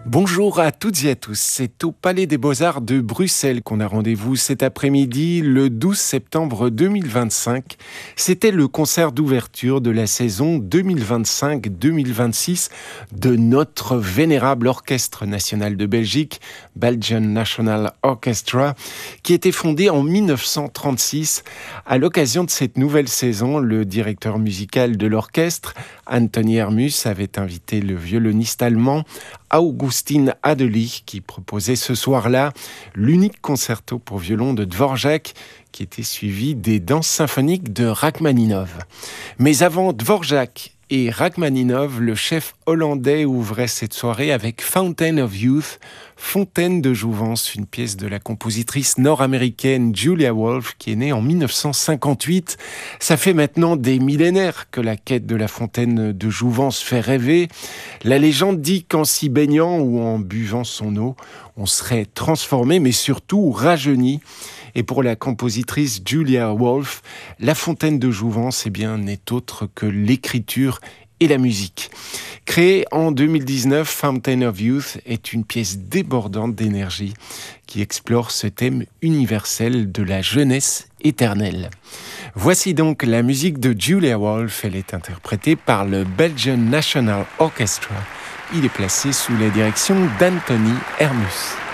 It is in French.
Bonjour à toutes et à tous, c'est au Palais des Beaux-Arts de Bruxelles qu'on a rendez-vous cet après-midi, le 12 septembre 2025. C'était le concert d'ouverture de la saison 2025-2026 de notre vénérable Orchestre national de Belgique, Belgian National Orchestra, qui était fondé en 1936. À l'occasion de cette nouvelle saison, le directeur musical de l'orchestre, Anthony Hermus, avait invité le violoniste allemand Augustin Adeli, qui proposait ce soir-là l'unique concerto pour violon de Dvorak, qui était suivi des danses symphoniques de Rachmaninov. Mais avant Dvorak et Rachmaninov, le chef hollandais ouvrait cette soirée avec Fountain of Youth, Fontaine de Jouvence, une pièce de la compositrice nord-américaine Julia Wolf, qui est née en 1958. Ça fait maintenant des millénaires que la quête de la fontaine de Jouvence fait rêver. La légende dit qu'en s'y baignant ou en buvant son eau, on serait transformé, mais surtout rajeuni. Et pour la compositrice Julia Wolf, la fontaine de Jouvence n'est autre que l'écriture et la musique. Créée en 2019, Fountain of Youth est une pièce débordante d'énergie qui explore ce thème universel de la jeunesse éternelle. Voici donc la musique de Julia Wolf. Elle est interprétée par le Belgian National Orchestra. Il est placé sous la direction d'Anthony Hermus.